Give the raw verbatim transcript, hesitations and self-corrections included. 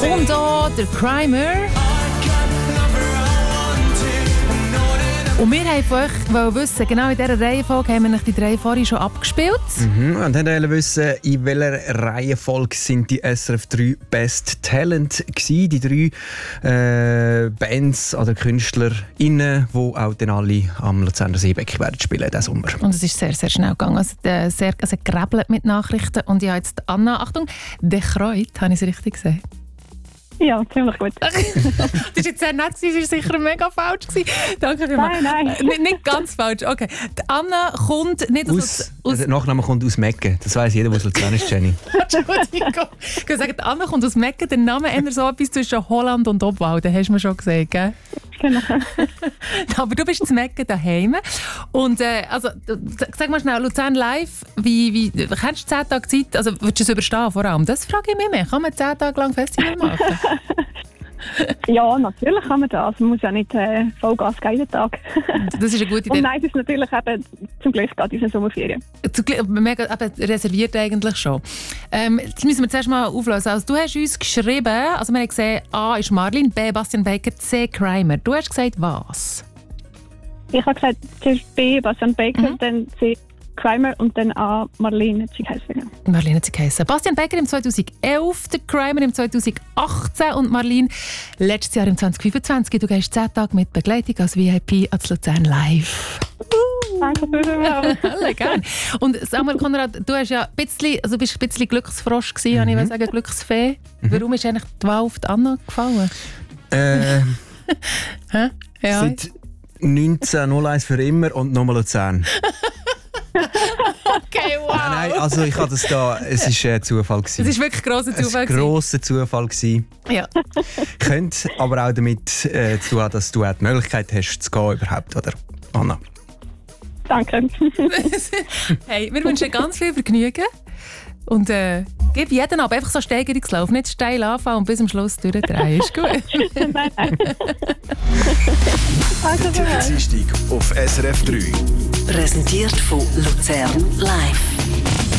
Und auch der Crimer. Und wir haben von euch wissen, genau in dieser Reihenfolge haben wir die drei vorhin schon abgespielt. Mhm. Und wollten wissen, in welcher Reihenfolge sind die S R F drei Best Talent gewesen, die drei äh, Bands oder KünstlerInnen, die auch dann alle am Luzerner Seebeck werden spielen diesen Sommer. Und es ist sehr, sehr schnell gegangen. Also, äh, sehr, also gerebelt mit Nachrichten. Und ja, jetzt Anna, Achtung, «De Kreut», habe ich es richtig gesagt? Ja, ziemlich gut. Das war jetzt sehr nett, das war sicher mega falsch. Danke vielmals. Nein, nein. Nicht, nicht ganz falsch. Okay. Die Anna kommt nicht aus... Aus, aus der Nachname kommt aus Mecken. Das weiss jeder, der aus Luzern ist, Jenny. Entschuldigung. Ich kann sagen, die Anna kommt aus Mecken. Der Name ändert so etwas zwischen Holland und Obwalden. Hast du mir schon gesagt, gell? Genau. Aber du bist in Mecken daheim. Und äh, also, sag mal schnell, Luzern live, wie, wie, kennst du zehn Tage Zeit? Also würdest du es überstehen vor allem? Das frage ich mich mehr. Kann man zehn Tage lang Festival machen? Ja, natürlich kann man das. Man muss ja nicht äh, Vollgas geben jeden Tag. Das ist eine gute Idee. Und nein, es ist natürlich eben zum Glück gerade in Sommerferien. Zu, mega eben reserviert eigentlich schon. Ähm, jetzt müssen wir zuerst mal auflösen. Also, du hast uns geschrieben, also wir haben gesehen, A ist Marlin, B Bastian Baker, C Crimer. Du hast gesagt, was? Ich habe gesagt, zuerst B Bastian Baker, Mhm. dann C Crimer und dann A Marlene Zieghäuser. Marlene hat sie geheissen. Bastian Baker im zweitausendelf, der Crimer im zweitausendachtzehn und Marlene letztes Jahr im zwanzig fünfundzwanzig. Du gehst zehn Tage mit Begleitung als V I P ans Luzern live. Danke vielmals. Alle gerne. Und Samuel Konrad, du hast ja ein bisschen, also bist ein bisschen Glücksfrosch gewesen, mhm. ich will sagen, Glücksfee. Mhm. Warum ist eigentlich die Wahl auf die Anna gefallen? Äh, Hä? Ja. Seit neunzehnhunderteins für immer und nochmal Luzern. Okay, wow. Nein, nein, also ich hatte es da, es ist ein Zufall gewesen. Es ist wirklich ein grosser Zufall. Es war ein grosser Zufall gewesen. Ja. Könnte aber auch damit äh, zu tun, dass du auch die Möglichkeit hast, zu gehen überhaupt, oder Anna? Danke. Hey, wir wünschen ganz viel Vergnügen. Und äh, gib jeden ab einfach so Steigerungslauf, nicht steil anfangen und bis zum Schluss durchdrehen. Ist gut? Nein, nein. Danke vielmals. Dienstag auf S R F drei. Präsentiert von Luzern Live.